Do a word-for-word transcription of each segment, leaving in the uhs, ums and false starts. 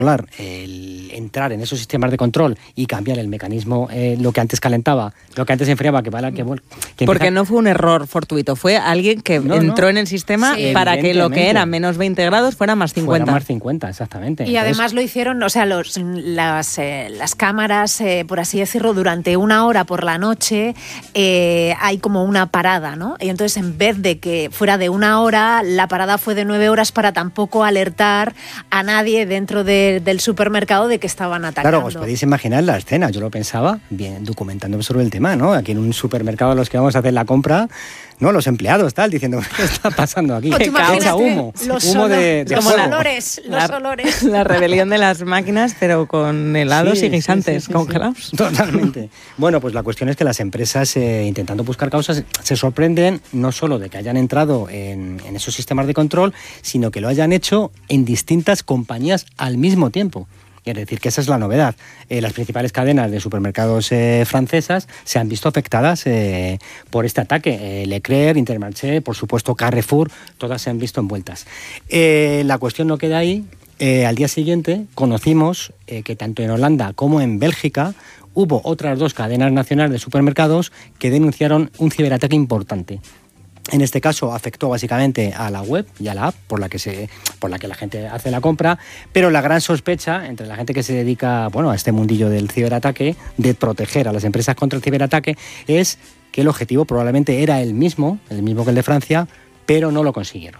el entrar en esos sistemas de control y cambiar el mecanismo, eh, lo que antes calentaba, lo que antes enfriaba, que para que, que porque empieza... no fue un error fortuito, fue alguien que no, entró no. en el sistema sí. para que lo que era menos veinte grados fuera más cincuenta. Fuera más cincuenta, exactamente. Y Entonces, además lo hicieron, o sea, los, las, eh, las cámaras, eh, por así decirlo, durante una hora por la noche eh, hay como una parada, ¿no? Y entonces en vez de que fuera de una hora, la parada fue de nueve horas para tampoco alertar a nadie dentro de del supermercado de que estaban atacando. Claro, os podéis imaginar la escena, yo lo pensaba, bien, documentándome sobre el tema, ¿no? Aquí en un supermercado a los que vamos a hacer la compra, ¿no? Los empleados, tal, diciendo, ¿qué está pasando aquí? ¿Qué causa humo? Los, humo olor, de, de los fuego. olores, los la, olores. La rebelión de las máquinas, pero con helados sí, y guisantes sí, sí, congelados. Sí. Totalmente. Bueno, pues la cuestión es que las empresas, eh, intentando buscar causas, se sorprenden no solo de que hayan entrado en, en esos sistemas de control, sino que lo hayan hecho en distintas compañías al mismo tiempo. Es decir, que esa es la novedad. Eh, las principales cadenas de supermercados eh, francesas se han visto afectadas eh, por este ataque. Eh, Leclerc, Intermarché, por supuesto Carrefour, todas se han visto envueltas. Eh, la cuestión no queda ahí. Eh, al día siguiente conocimos eh, que tanto en Holanda como en Bélgica hubo otras dos cadenas nacionales de supermercados que denunciaron un ciberataque importante. En este caso afectó básicamente a la web y a la app por la que se, por la que la gente hace la compra, pero la gran sospecha entre la gente que se dedica, bueno, a este mundillo del ciberataque, de proteger a las empresas contra el ciberataque, es que el objetivo probablemente era el mismo, el mismo que el de Francia, pero no lo consiguieron.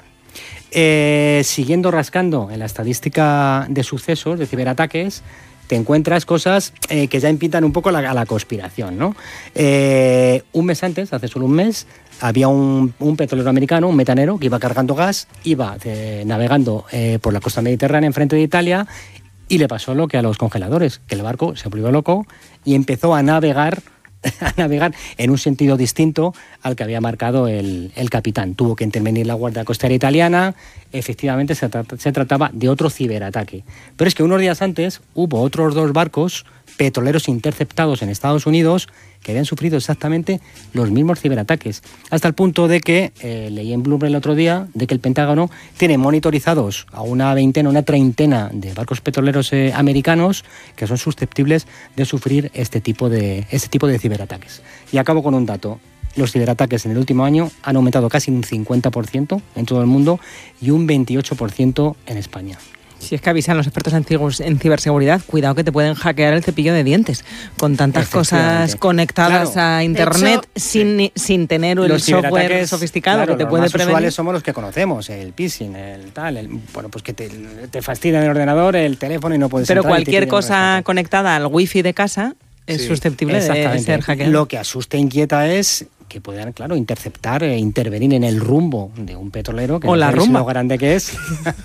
Eh, siguiendo rascando en la estadística de sucesos, de ciberataques, te encuentras cosas eh, que ya invitan un poco a la, a la conspiración, ¿no? Eh, un mes antes, hace solo un mes, había un, un petrolero americano, un metanero, que iba cargando gas, iba eh, navegando eh, por la costa mediterránea enfrente de Italia y le pasó lo que a los congeladores, que el barco se volvió loco y empezó a navegar a navegar en un sentido distinto al que había marcado el, el capitán. Tuvo que intervenir la Guardia Costera italiana. Efectivamente se, tra- se trataba de otro ciberataque. Pero es que unos días antes hubo otros dos barcos petroleros interceptados en Estados Unidos que habían sufrido exactamente los mismos ciberataques, hasta el punto de que, eh, leí en Bloomberg el otro día, de que el Pentágono tiene monitorizados a una veintena, una treintena de barcos petroleros eh, americanos que son susceptibles de sufrir este tipo de, este tipo de ciberataques. Y acabo con un dato. Los ciberataques en el último año han aumentado casi un cincuenta por ciento en todo el mundo y un veintiocho por ciento en España. Si es que avisan los expertos en, en ciberseguridad, cuidado que te pueden hackear el cepillo de dientes con tantas cosas conectadas claro. a internet hecho, sin, sí. sin tener el software sofisticado claro, que te puede prevenir. Los más usuales somos los que conocemos, el phishing, el tal, el, bueno, pues que te, te fastidia el ordenador, el teléfono y no puedes Pero entrar cualquier cosa conectada al wifi de casa es sí. susceptible de ser hackeado. Lo que asusta e inquieta es que puedan, claro, interceptar e intervenir en el rumbo de un petrolero, que o no la rumba. Lo grande que es.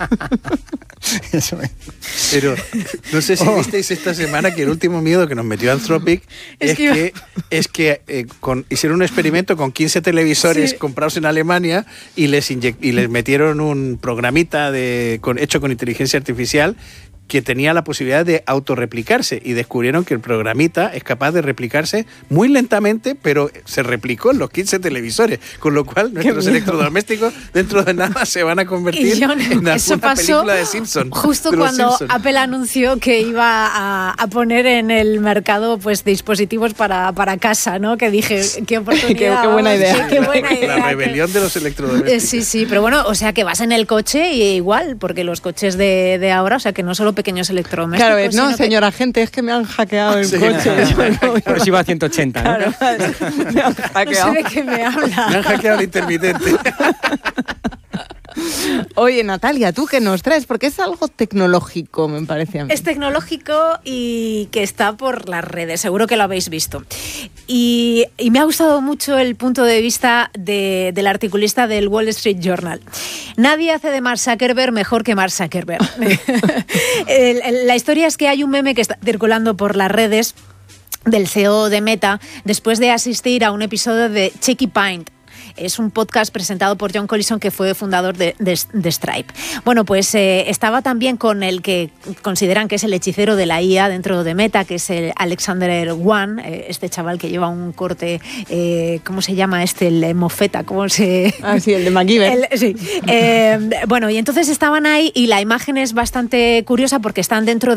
Eso es. Pero no sé si oh. visteis esta semana que el último miedo que nos metió Anthropic es, es que, que es que eh, con, hicieron un experimento con quince televisores sí. comprados en Alemania y les inyect, y les metieron un programita de con, hecho con inteligencia artificial que tenía la posibilidad de autorreplicarse y descubrieron que el programita es capaz de replicarse muy lentamente, pero se replicó en los quince televisores, con lo cual nuestros electrodomésticos dentro de nada se van a convertir John, en una película de Simpsons. Justo de cuando Simpsons. Apple anunció que iba a, a poner en el mercado pues dispositivos para, para casa, ¿no? Que dije, qué oportunidad. qué, qué buena idea. Qué, qué buena idea. La rebelión de los electrodomésticos. Sí, sí, pero bueno, o sea que vas en el coche y igual, porque los coches de, de ahora, o sea que no solo pequeños electrodomésticos. Claro, no, señora que... gente, es que me han hackeado el sí, coche. Pero si va a ciento ochenta, ¿no? Claro, me han hackeado. No sé de qué me habla. Me han hackeado el intermitente. Oye, Natalia, ¿tú qué nos traes? Porque es algo tecnológico, me parece a mí. Es tecnológico y que está por las redes, seguro que lo habéis visto. Y, y me ha gustado mucho el punto de vista de, del articulista del Wall Street Journal. Nadie hace de Mark Zuckerberg mejor que Mark Zuckerberg. el, el, la historia es que hay un meme que está circulando por las redes del C E O de Meta después de asistir a un episodio de Cheeky Pint. Es un podcast presentado por John Collison, que fue fundador de, de, de Stripe. Bueno, pues eh, estaba también con el que consideran que es el hechicero de la I A dentro de Meta, que es el Alexander Wan, eh, este chaval que lleva un corte, eh, ¿cómo se llama este? El mofeta, ¿cómo se...? Ah, sí, el de MacGyver. El, sí. Eh, bueno, y entonces estaban ahí y la imagen es bastante curiosa porque están dentro